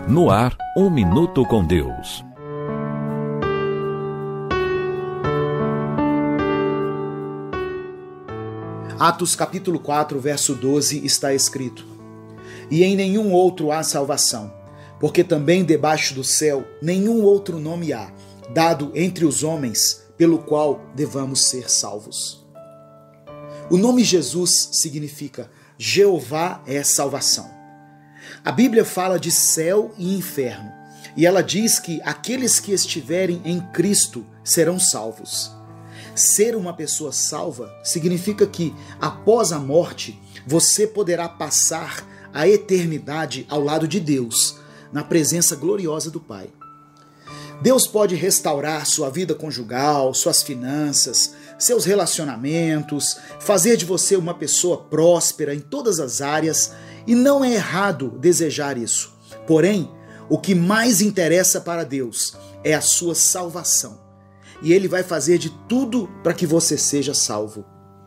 No ar, Um Minuto com Deus. Atos capítulo 4, verso 12 está escrito: E em nenhum outro há salvação, porque também debaixo do céu nenhum outro nome há, dado entre os homens, pelo qual devamos ser salvos. O nome Jesus significa Jeová é salvação. A Bíblia fala de céu e inferno, e ela diz que aqueles que estiverem em Cristo serão salvos. Ser uma pessoa salva significa que, após a morte, você poderá passar a eternidade ao lado de Deus, na presença gloriosa do Pai. Deus pode restaurar sua vida conjugal, suas finanças, seus relacionamentos, fazer de você uma pessoa próspera em todas as áreas, e não é errado desejar isso. Porém, o que mais interessa para Deus é a sua salvação. E Ele vai fazer de tudo para que você seja salvo.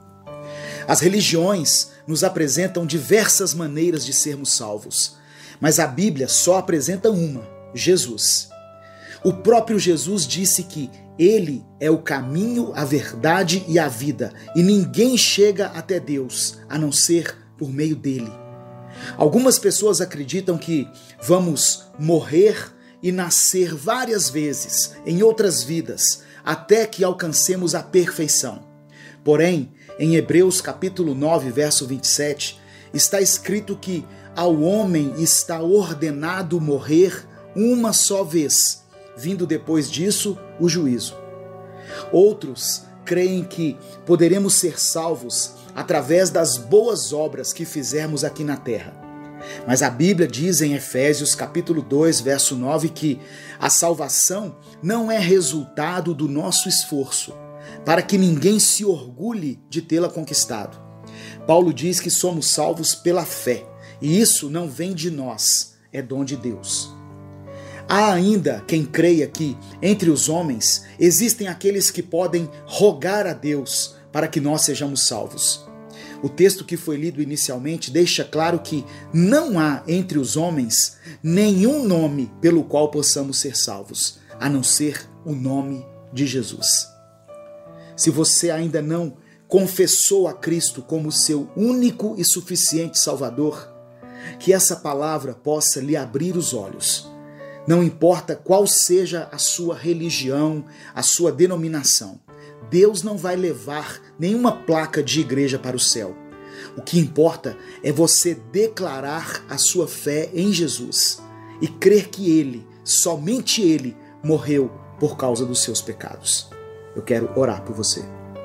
As religiões nos apresentam diversas maneiras de sermos salvos, mas a Bíblia só apresenta uma: Jesus. O próprio Jesus disse que Ele é o caminho, a verdade e a vida, e ninguém chega até Deus a não ser por meio dele. Algumas pessoas acreditam que vamos morrer e nascer várias vezes em outras vidas, até que alcancemos a perfeição. Porém, em Hebreus capítulo 9, verso 27, está escrito que ao homem está ordenado morrer uma só vez, vindo depois disso o juízo. Outros creem que poderemos ser salvos através das boas obras que fizermos aqui na terra. Mas a Bíblia diz em Efésios capítulo 2, verso 9, que a salvação não é resultado do nosso esforço, para que ninguém se orgulhe de tê-la conquistado. Paulo diz que somos salvos pela fé, e isso não vem de nós, é dom de Deus. Há ainda quem creia que, entre os homens, existem aqueles que podem rogar a Deus para que nós sejamos salvos. O texto que foi lido inicialmente deixa claro que não há entre os homens nenhum nome pelo qual possamos ser salvos, a não ser o nome de Jesus. Se você ainda não confessou a Cristo como seu único e suficiente Salvador, que essa palavra possa lhe abrir os olhos. Não importa qual seja a sua religião, a sua denominação, Deus não vai levar nenhuma placa de igreja para o céu. O que importa é você declarar a sua fé em Jesus e crer que Ele, somente Ele, morreu por causa dos seus pecados. Eu quero orar por você.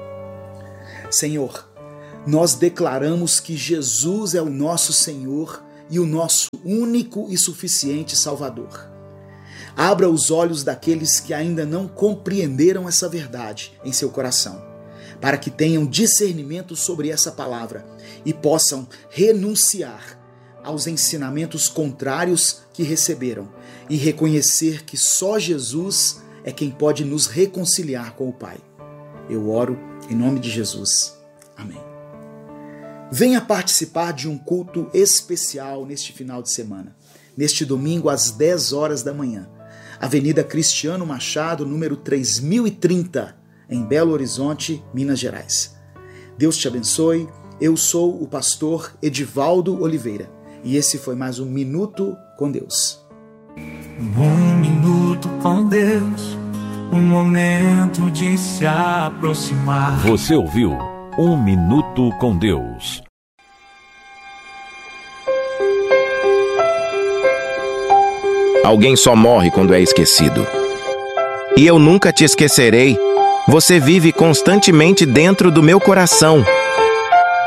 Senhor, nós declaramos que Jesus é o nosso Senhor e o nosso único e suficiente Salvador. Abra os olhos daqueles que ainda não compreenderam essa verdade em seu coração, para que tenham discernimento sobre essa palavra e possam renunciar aos ensinamentos contrários que receberam e reconhecer que só Jesus é quem pode nos reconciliar com o Pai. Eu oro em nome de Jesus. Amém. Venha participar de um culto especial neste final de semana, neste domingo às 10 horas da manhã. Avenida Cristiano Machado, número 3030, em Belo Horizonte, Minas Gerais. Deus te abençoe. Eu sou o pastor Edivaldo Oliveira e esse foi mais um Minuto com Deus. Um minuto com Deus, um momento de se aproximar. Você ouviu Um Minuto com Deus. Alguém só morre quando é esquecido. E eu nunca te esquecerei. Você vive constantemente dentro do meu coração.